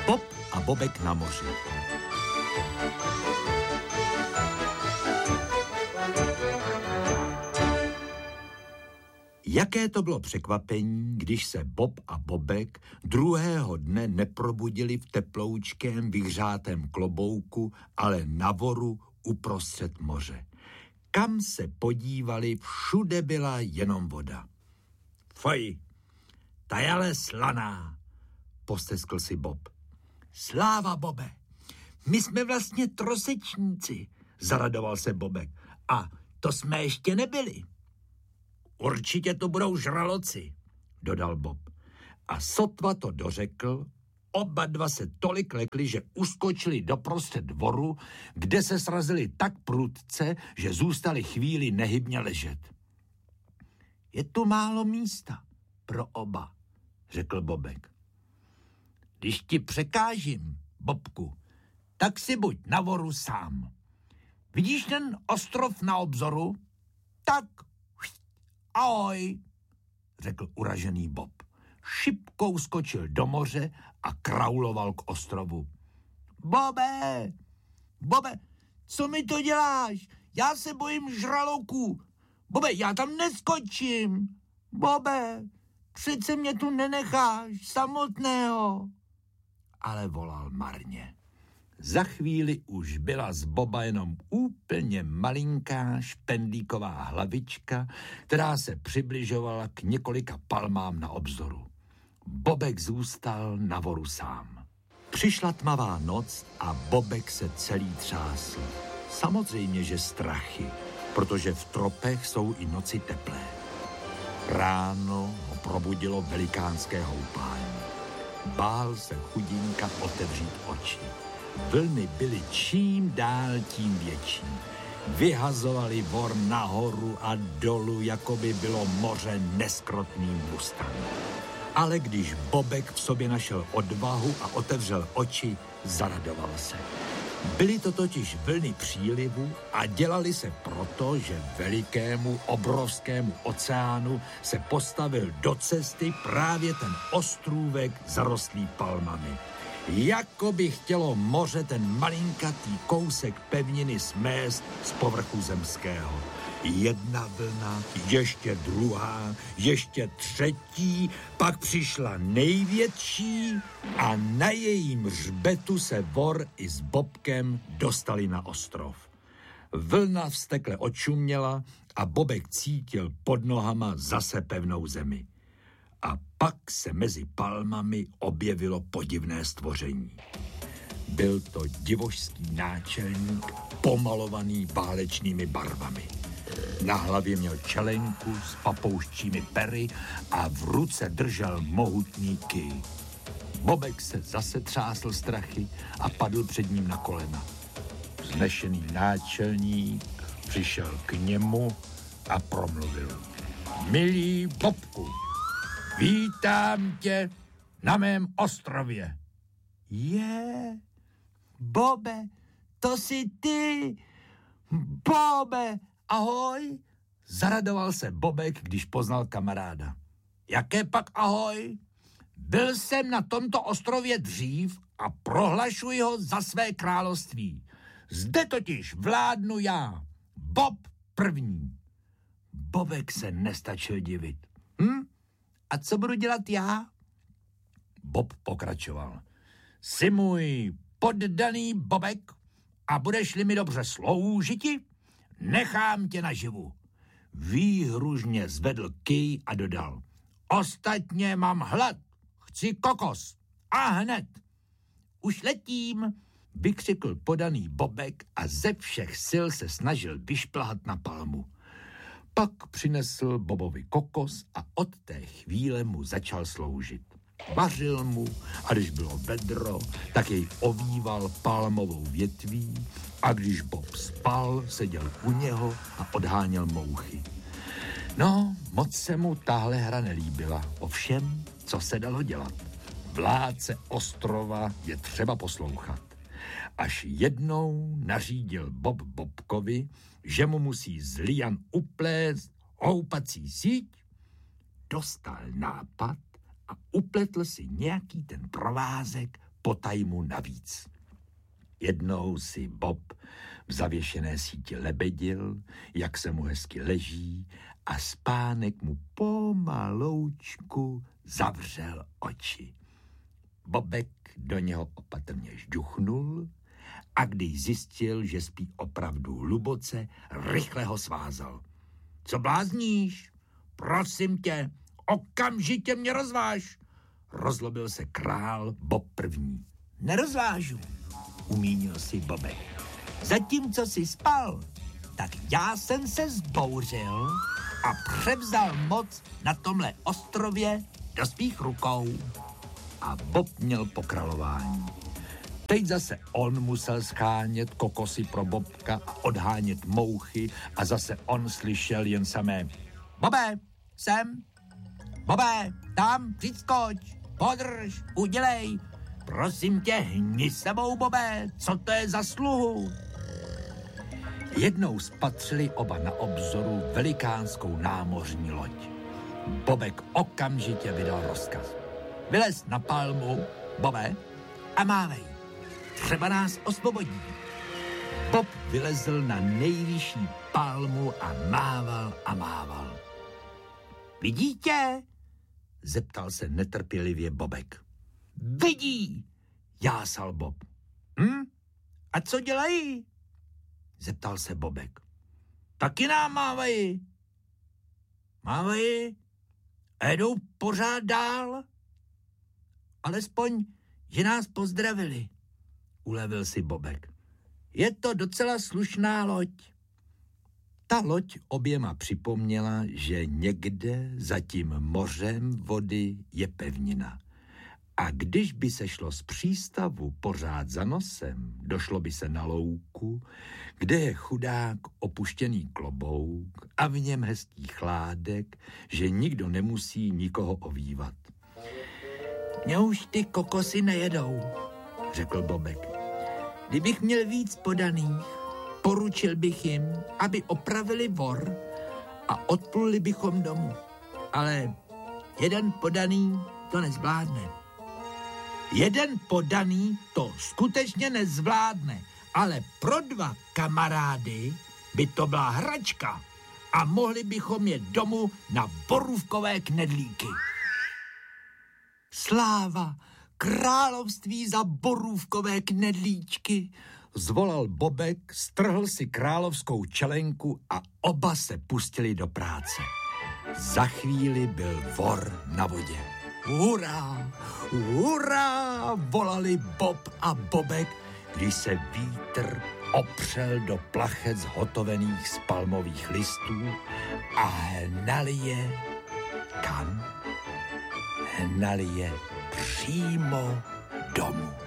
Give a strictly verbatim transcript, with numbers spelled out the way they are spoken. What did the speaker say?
Bob a Bobek na moři. Jaké to bylo překvapení, když se Bob a Bobek druhého dne neprobudili v teploučkém vyhřátém klobouku, ale na voru uprostřed moře. Kam se podívali, všude byla jenom voda. Foj, ta je ale slaná, posteskl si Bob. Sláva, Bobe, my jsme vlastně trosečníci, zaradoval se Bobek. A to jsme ještě nebyli. Určitě to budou žraloci, dodal Bob. A sotva to dořekl, oba dva se tolik lekli, že uskočili doprostřed dvoru, kde se srazili tak prudce, že zůstali chvíli nehybně ležet. Je tu málo místa pro oba, řekl Bobek. Když ti překážím, Bobku, tak si buď na voru sám. Vidíš ten ostrov na obzoru? Tak, ahoj, řekl uražený Bob. Šipkou skočil do moře a krauloval k ostrovu. Bobe, Bobe, co mi to děláš? Já se bojím žraloků. Bobe, já tam neskočím. Bobe, přece mě tu nenecháš samotného. Ale volal marně. Za chvíli už byla z Boba jenom úplně malinká špendlíková hlavička, která se přibližovala k několika palmám na obzoru. Bobek zůstal na voru sám. Přišla tmavá noc a Bobek se celý třásl. Samozřejmě, že strachy, protože v tropech jsou i noci teplé. Ráno ho probudilo velikánské houpání. Bál se chudinka otevřít oči. Vlny byly čím dál tím větší. Vyhazovali vor nahoru a dolů, jako by bylo moře neskrotným mustanem. Ale když Bobek v sobě našel odvahu a otevřel oči, zaradoval se. Byly to totiž vlny přílivu a dělali se proto, že velikému, obrovskému oceánu se postavil do cesty právě ten ostrůvek zarostlý palmami. Jako by chtělo moře ten malinkatý kousek pevniny smést z povrchu zemského. Jedna vlna, ještě druhá, ještě třetí, pak přišla největší a na jejím hřbetu se vor i s Bobkem dostali na ostrov. Vlna vztekle očuměla a Bobek cítil pod nohama zase pevnou zemi. A pak se mezi palmami objevilo podivné stvoření. Byl to divošský náčelník, pomalovaný válečnými barvami. Na hlavě měl čelenku s papouščími pery a v ruce držel mohutný kij. Bobek se zase třásl strachy a padl před ním na kolena. Vznešený náčelník přišel k němu a promluvil. Milý Bobku, vítám tě na mém ostrově. Je, Bobe, to jsi ty. Bobe, ahoj. Zaradoval se Bobek, když poznal kamaráda. Jaké pak ahoj? Byl jsem na tomto ostrově dřív a prohlašuji ho za své království. Zde totiž vládnu já, Bob první. Bobek se nestačil divit. Hm? A co budu dělat já? Bob pokračoval. Jsi můj poddaný Bobek a budeš-li mi dobře sloužiti, nechám tě naživu. Výhružně zvedl kij a dodal. Ostatně mám hlad, chci kokos. A hned. Už letím, vykřikl podaný Bobek a ze všech sil se snažil vyšplhat na palmu. Pak přinesl Bobovi kokos a od té chvíle mu začal sloužit. Vařil mu a když bylo vedro, tak jej ovýval palmovou větví a když Bob spal, seděl u něho a odháněl mouchy. No, moc se mu tahle hra nelíbila. Ovšem, co se dalo dělat? Vládce ostrova je třeba poslouchat. Až jednou nařídil Bob Bobkovi, že mu musí z lian uplést houpací síť, dostal nápad a upletl si nějaký ten provázek potajmu navíc. Jednou si Bob v zavěšené síti lebedil, jak se mu hezky leží, a spánek mu pomaloučku zavřel oči. Bobek do něho opatrně žduchnul a když zjistil, že spí opravdu hluboce, rychle ho svázal. Co blázníš? Prosím tě, okamžitě mě rozváž. Rozlobil se král Bob první. Nerozvážu, umínil si Bobek. Zatímco si spal, tak já jsem se zbouřil a převzal moc na tomhle ostrově do svých rukou. A Bob měl pokrálování. Teď zase on musel schánět kokosy pro Bobka a odhánět mouchy a zase on slyšel jen samé Bobe, sem, Bobe, tam, přiskoč, podrž, udělej, prosím tě, hni sebou, Bobe, co to je za sluhu? Jednou spatřili oba na obzoru velikánskou námořní loď. Bobek okamžitě vydal rozkaz. Vylez na palmu, Bobe, a mávej. Třeba nás osvobodí. Bob vylezl na nejvyšší palmu a mával a mával. Vidíte? Zeptal se netrpělivě Bobek. Vidí, jásal Bob. Hm? A co dělají? Zeptal se Bobek. Taky nám mávají. Mávají a jedou pořád dál. Alespoň, že nás pozdravili, ulevil si Bobek. Je to docela slušná loď. Ta loď oběma připomněla, že někde za tím mořem vody je pevnina. A když by se šlo z přístavu pořád za nosem, došlo by se na louku, kde je chudák opuštěný klobouk a v něm hezký chládek, že nikdo nemusí nikoho ovývat. Mě už ty kokosy nejedou, řekl Bobek. Kdybych měl víc podaných, poručil bych jim, aby opravili vor a odpluli bychom domů. Ale jeden podaný to nezvládne. Jeden podaný to skutečně nezvládne, ale pro dva kamarády by to byla hračka a mohli bychom jet domů na borůvkové knedlíky. Sláva, království za borůvkové knedlíčky, zvolal Bobek, strhl si královskou čelenku a oba se pustili do práce. Za chvíli byl vor na vodě. Hurá, hurá, volali Bob a Bobek, když se vítr opřel do plachet zhotovených z palmových listů a hnali je kam? Hnali je přímo domů.